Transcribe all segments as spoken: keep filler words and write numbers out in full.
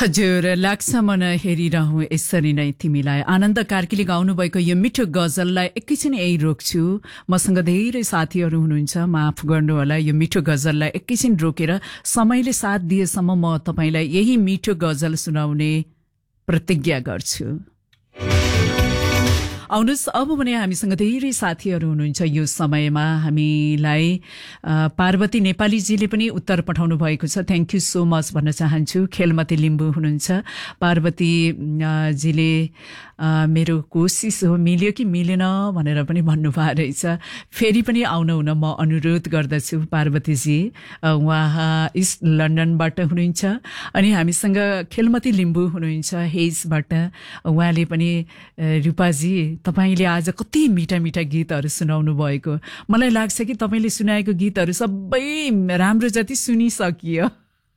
हजुर, लाग्छ मन हेरिरहँ यसरी नै तिमीलाई। आनन्द कार्कीले गाउनुभएको यो मिठो गजललाई एकैछिन यही रोक्छु। मसँग धेरै साथीहरू हुनुहुन्छ, माफ गर्नुहोला। यो मिठो गजललाई एकैछिन रोकेर समयले साथ दिएसम्म म तपाईँलाई यही मिठो गजल सुनाउने प्रतिज्ञा गर्छु। आउनुहोस्, अब भने हामीसँग धेरै साथीहरू हुनुहुन्छ यो समयमा। हामीलाई पार्वती नेपालीजीले पनि उत्तर पठाउनु भएको छ, थ्याङ्क यू सो मच भन्न चाहन्छु। खेलमती लिम्बू हुनुहुन्छ। पार्वतीजीले मेरो कोसिस हो, मिल्यो कि मिलेन भनेर पनि भन्नुभएको रहेछ। फेरि पनि आउनु हुन म अनुरोध गर्दछु पार्वतीजी। उहाँ इस्ट लन्डनबाट हुनुहुन्छ। अनि हामीसँग खेलमती लिम्बू हुनुहुन्छ हेजबाट। उहाँले पनि रूपाजी तपाईले आज कति मिठा मिठा गीतहरू सुनाउनु भएको। मलाई लाग्छ कि तपाईले सुनाएको गीतहरू सबै राम्रो जति सुनिसकियो।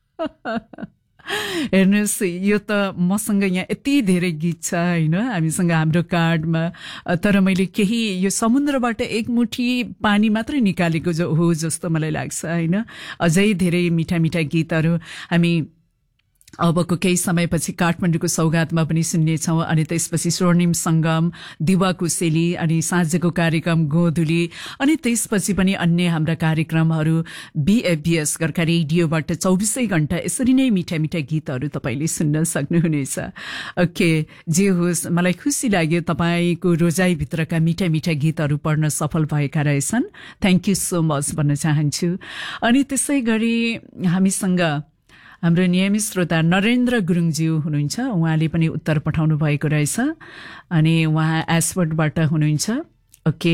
हेर्नुहोस्, यो त मसँग यहाँ यति धेरै गीत छ होइन हामीसँग हाम्रो कार्डमा, तर मैले केही यो समुद्रबाट एक मुठी पानी मात्रै निकालेको जो हो जस्तो मलाई लाग्छ होइन। अझै धेरै मिठा मिठा गीतहरू हामी अबको केही समयपछि काठमाडौँको सौगातमा पनि सुन्नेछौँ। अनि त्यसपछि स्वर्णिम सङ्गम, दिवा कुशेली, अनि साँझको कार्यक्रम गोधुली, अनि त्यसपछि पनि अन्य हाम्रा कार्यक्रमहरू बिएफबिएस गोर्खा रेडियोबाट चौबिसै घण्टा यसरी नै मिठा मिठा गीतहरू तपाईँले सुन्न सक्नुहुनेछ। ओके, जे होस्, मलाई खुसी लाग्यो तपाईँको रोजाइभित्रका मिठा मिठा गीतहरू पढ्न सफल भएका रहेछन्। थ्याङ्क यू सो मच भन्न चाहन्छु। अनि त्यसै गरी हामीसँग हाम्रो नियमित श्रोता नरेन्द्र गुरुङज्यू हुनुहुन्छ। उहाँले पनि उत्तर पठाउनु भएको रहेछ। अनि उहाँ एसवर्डबाट हुनुहुन्छ। ओके,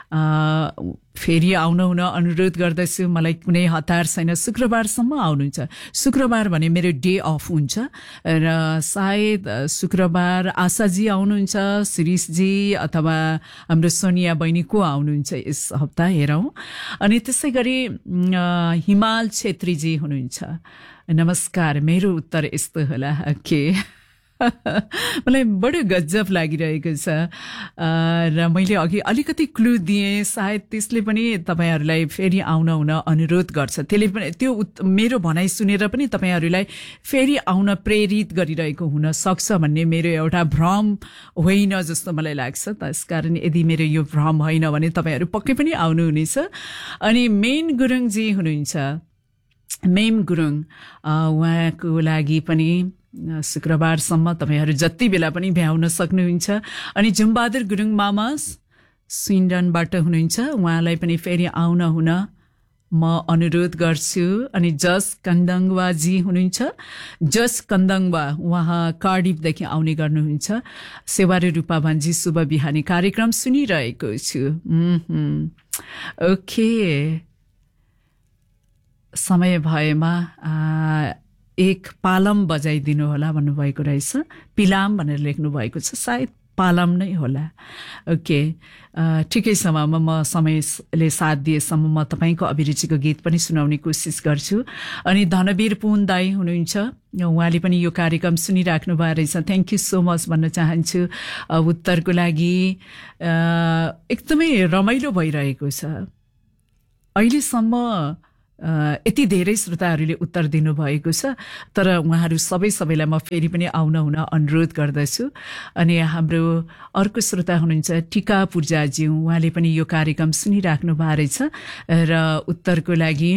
फेरि आउन हुन अनुरोध गर्दछु। मलाई कुनै हतार छैन, शुक्रबारसम्म आउनुहुन्छ। शुक्रबार भने मेरो डे अफ हुन्छ र सायद शुक्रबार आशाजी आउनुहुन्छ, शिरीषजी अथवा हाम्रो सोनिया बहिनी को आउनुहुन्छ यस हप्ता, हेरौँ। अनि त्यसै गरी हिमाल छेत्रीजी हुनुहुन्छ। नमस्कार, मेरो उत्तर यस्तो होला। ओके, मलाई बडो गजब लागिरहेको छ र मैले अघि अलिकति क्लु दिएँ, सायद त्यसले पनि तपाईँहरूलाई फेरि आउन हुन अनुरोध गर्छ। त्यसले पनि त्यो मेरो भनाइ सुनेर पनि तपाईँहरूलाई फेरि आउन प्रेरित गरिरहेको हुन सक्छ भन्ने मेरो एउटा भ्रम होइन जस्तो मलाई लाग्छ। त्यसकारण यदि मेरो यो भ्रम होइन भने तपाईँहरू पक्कै पनि आउनुहुनेछ। अनि मेन गुरुङजी हुनुहुन्छ, मेम गुरुङ, उहाँको लागि पनि शुक्रबारसम्म तपाईँहरू जति बेला पनि भ्याउन सक्नुहुन्छ। अनि जुम्बहादुर गुरुङ मामा स्विन्डनबाट हुनुहुन्छ। उहाँलाई पनि फेरि आउन हुन म अनुरोध गर्छु। अनि जस कन्दङ्वाजी हुनुहुन्छ। जस कन्दङ्वा, उहाँ कार्डिफदेखि आउने गर्नुहुन्छ। सेवारी रूपा भन्जी, शुभ बिहानी, कार्यक्रम सुनिरहेको छु। ओके, समय भएमा एक पालम बजाइदिनु होला भन्नुभएको रहेछ। पिलाम भनेर लेख्नु भएको छ, सायद पालम नै होला। ओके, ठिकै समयमा म समयले साथ दिएसम्म म तपाईँको अभिरुचिको गीत पनि सुनाउने कोसिस गर्छु। अनि धनवीर पुन दाई हुनुहुन्छ। उहाँले पनि यो कार्यक्रम सुनिराख्नु भएको रहेछ। थ्याङ्क यू सो मच भन्न चाहन्छु उत्तरको लागि। एकदमै रमाइलो भइरहेको छ अहिलेसम्म। यति धेरै श्रोताहरूले उत्तर दिनुभएको छ, तर उहाँहरू सबै सबैलाई म फेरि पनि आउन हुन अनुरोध गर्दछु। अनि हाम्रो अर्को श्रोता हुनुहुन्छ टिका पूर्जाज्यू, उहाँले पनि यो कार्यक्रम सुनिराख्नु भएको रहेछ र उत्तरको लागि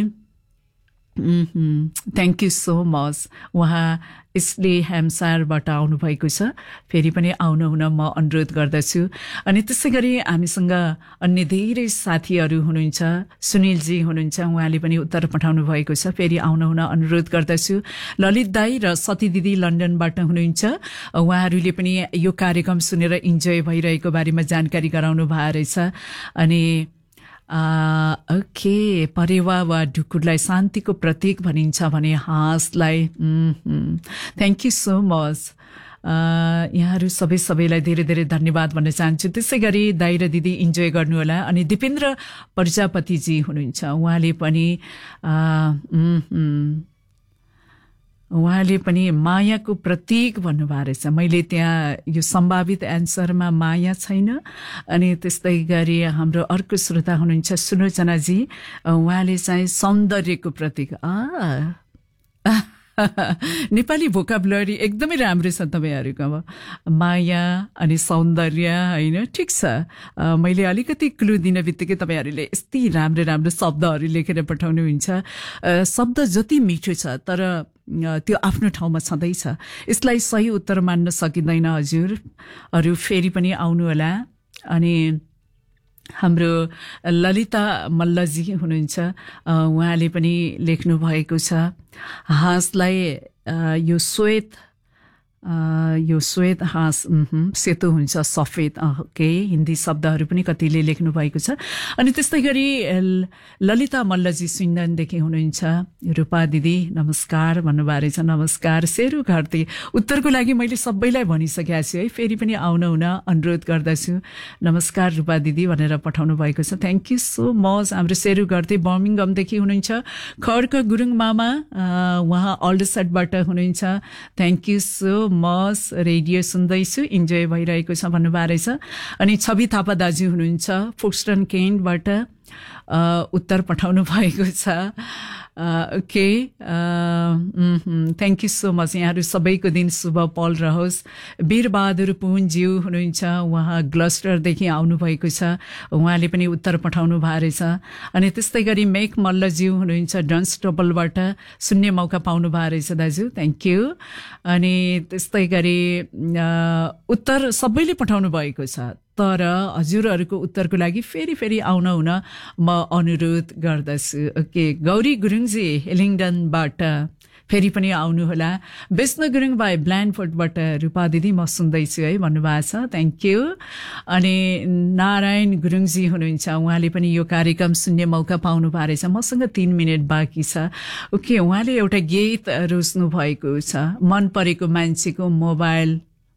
थ्याङ्क यू सो मच। उहाँ इसले हेम्सायरबाट आउनुभएको छ। फेरि पनि आउनु हुन म अनुरोध गर्दछु। अनि त्यसै गरी हामीसँग अन्य धेरै साथीहरू हुनुहुन्छ। सुनिलजी हुनुहुन्छ, उहाँले पनि उत्तर पठाउनु भएको छ। फेरि आउनु हुन अनुरोध गर्दछु। ललित दाई र सती दिदी लन्डनबाट हुनुहुन्छ। उहाँहरूले पनि यो कार्यक्रम सुनेर इन्जोय भइरहेको बारेमा जानकारी गराउनु भएको रहेछ। अनि ओके, परेवा वा ढुकुरलाई शान्तिको प्रतीक भनिन्छ भने हाँसलाई थ्याङ्क यू सो मच। यहाँहरू सबै सबैलाई धेरै धेरै धन्यवाद भन्न चाहन्छु। त्यसै गरी दाइ र दिदी इन्जोय गर्नुहोला। अनि दिपेन्द्र प्रजापतिजी हुनुहुन्छ। उहाँले पनि उहाँले पनि मायाको प्रतीक भन्नुभएको रहेछ। मैले त्यहाँ यो सम्भावित एन्सरमा माया छैन। अनि त्यस्तै गरी हाम्रो अर्को श्रोता हुनुहुन्छ सुलोचनाजी, उहाँले चाहिँ सौन्दर्यको प्रतीक। आ नेपाली भोकाबुलरी एकदमै राम्रो छ तपाईँहरूकोमा। माया अनि सौन्दर्य होइन, ठिक छ। मैले अलिकति क्लु दिन बित्तिकै तपाईँहरूले यस्तै राम्रो राम्रो शब्दहरू लेखेर पठाउनुहुन्छ। शब्द जति मिठो छ तर त्यो आफ्नो ठाउँमा छँदैछ, यसलाई सही उत्तर मान्न सकिँदैन। हजुरहरू फेरि पनि आउनु होला। अनि हाम्रो ललिता मल्लजी हुनुहुन्छ, उहाँले पनि लेख्नु भएको छ, हाँसलाई यो श्वेत यो श्वेत हाँस सेतो हुन्छ, सफेद। ओके, हिन्दी शब्दहरू पनि कतिले लेख्नु भएको छ। अनि त्यस्तै गरी ललिता मल्लजी सुन्दनदेखि हुनुहुन्छ, रूपा दिदी नमस्कार भन्नुभएको रहेछ। नमस्कार। सेरु घरती उत्तरको लागि मैले सबैलाई भनिसकेको छु है, फेरि पनि आउन हुन अनुरोध गर्दछु। नमस्कार रूपा दिदी भनेर पठाउनु भएको छ, थ्याङ्क यू सो मच। हाम्रो सेरु घरती बर्मिङहमदेखि हुनुहुन्छ, खड्क गुरुङ मामा उहाँ अल्डरसेटबाट हुनुहुन्छ, थ्याङ्क यू सो मस। रेडियो सुन्दैछु, इन्जोय भइरहेको छ भन्नुभएको रहेछ। अनि छवि थापा दाजु हुनुहुन्छ, फोक्सटन केन्टबाट उत्तर पठाउनु भएको छ। Okay, thank you so much. यहाँहरू सबैको दिन शुभ पल रहोस्। वीरबहादुर पुनज्यू हुनुहुन्छ, उहाँ ग्लस्टरदेखि आउनुभएको छ, उहाँले पनि उत्तर पठाउनु भएको रहेछ। अनि त्यस्तै गरी मेक मल्लज्यू हुनुहुन्छ, डन्सटोपलबाट सुन्ने मौका पाउनु भएको रहेछ दाजु, थ्याङ्क यू। अनि त्यस्तै गरी उत्तर सबैले पठाउनु भएको छ, तर हजुरहरूको उत्तरको लागि फेरि फेरि आउन हुन म अनुरोध गर्दछु। ओके, गौरी गुरुङजी हेलिङडनबाट फेरि पनि आउनुहोला। विष्णु गुरुङ भाइ ब्ल्यान्डफोर्डबाट रूपा दिदी म सुन्दैछु है भन्नुभएको छ, थ्याङ्क यू। अनि नारायण गुरुङजी हुनुहुन्छ, उहाँले पनि यो कार्यक्रम सुन्ने मौका पाउनु भएको रहेछ। मसँग तीन मिनट बाँकी छ। ओके, उहाँले एउटा गीत रोज्नु भएको छ, मन परेको मान्छेको मोबाइल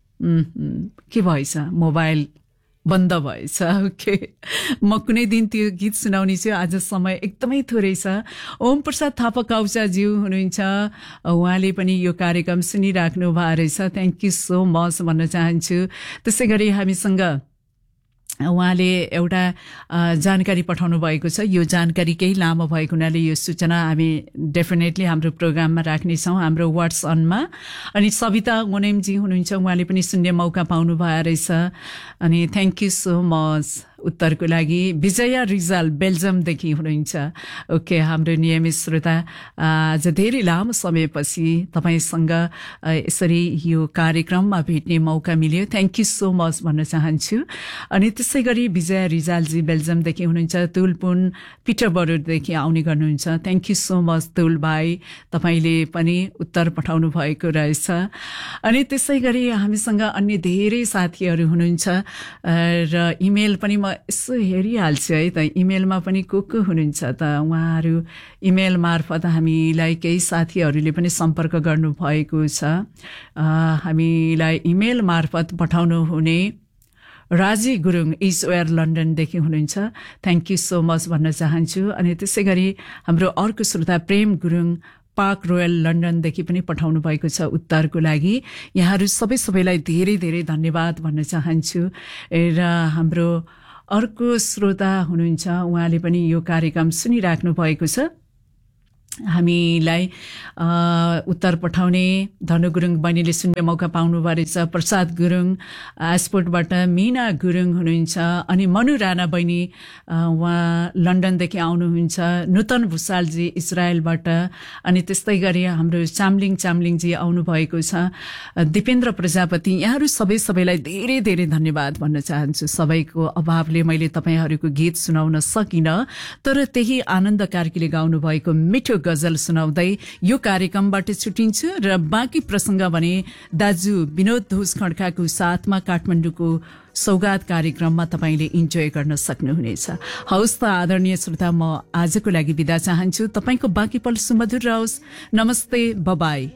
के भएछ, मोबाइल बन्द भएछ। ओके, म कुनै दिन त्यो गीत सुनाउने छु, आज समय एकदमै थोरै छ। ओम प्रसाद थापा काउचाज्यू हुनुहुन्छ, उहाँले पनि यो कार्यक्रम सुनिराख्नु भएको रहेछ, थ्याङ्क यू सो मच भन्न चाहन्छु। त्यसै गरी हामीसँग उहाँले एउटा जानकारी पठाउनु भएको छ। यो जानकारी केही लामो भएको हुनाले यो सूचना हामी डेफिनेटली हाम्रो प्रोग्राममा राख्नेछौँ, हाम्रो वाट्सएपमा। अनि सविता मोनेमजी हुनुहुन्छ, उहाँले पनि सुन्ने मौका पाउनु भएको रहेछ। अनि थ्याङ्क यू सो मच उत्तरको लागि। विजया रिजाल बेल्जियमदेखि हुनुहुन्छ, ओके, हाम्रो नियमित श्रोता। आज धेरै लामो समयपछि तपाईँसँग यसरी यो कार्यक्रममा भेट्ने मौका मिल्यो, थ्याङ्क यू सो मच भन्न चाहन्छु। अनि त्यसै गरी विजया रिजालजी बेल्जियमदेखि हुनुहुन्छ, तुलपुन पिटरबरोदेखि आउने गर्नुहुन्छ, थ्याङ्क यू सो मच तुल भाइ, तपाईँले पनि उत्तर पठाउनु भएको रहेछ। अनि त्यसै गरी हामीसँग अन्य धेरै साथीहरू हुनुहुन्छ र इमेल पनि म यसो हेरिहाल्छु है त, इमेलमा पनि को को हुनुहुन्छ त, उहाँहरू इमेल मार्फत हामीलाई केही साथीहरूले पनि सम्पर्क गर्नुभएको छ। हामीलाई इमेल मार्फत पठाउनु हुने राजी गुरुङ इजवेयर लन्डनदेखि हुनुहुन्छ, थ्याङ्क यू सो मच भन्न चाहन्छु। अनि त्यसै गरी हाम्रो अर्को श्रोता प्रेम गुरुङ पार्क रोयल लन्डनदेखि पनि पठाउनु भएको छ उत्तरको लागि। यहाँहरू सबै सबैलाई धेरै धेरै धन्यवाद भन्न चाहन्छु। र हाम्रो अर्को श्रोता हुनुहुन्छ, उहाँले पनि यो कार्यक्रम सुनिराख्नु भएको छ। हामीलाई उत्तर पठाउने धनु गुरुङ बहिनीले सुन्ने मौका पाउनु भएछ। प्रसाद गुरुङ एसपोर्टबाट, मिना गुरुङ हुनुहुन्छ, अनि मनु राणा बहिनी उहाँ लन्डनदेखि आउनुहुन्छ, नूतन भुषालजी इजरायलबाट, अनि त्यस्तै गरी हाम्रो चामलिङ चामलिङजी आउनुभएको छ, दिपेन्द्र प्रजापति। यहाँहरू सबै सबैलाई धेरै धेरै धन्यवाद भन्न चाहन्छु। सबैको अभावले मैले तपाईँहरूको गीत सुनाउन सकिनँ, तर त्यही आनन्द कार्कीले गाउनुभएको मिठो गजल सुनाउँदै यो कार्यक्रमबाट छुटिन्छु। र बाँकी प्रसङ्ग भने दाजु विनोद धोज खड्काको साथमा काठमाडौँको सौगात कार्यक्रममा तपाईँले इन्जोय गर्न सक्नुहुनेछ। हवस् त आदरणीय श्रोता, म आजको लागि बिदा चाहन्छु। तपाईँको बाँकी पल सुमधुर रहोस्। नमस्ते, बबाई।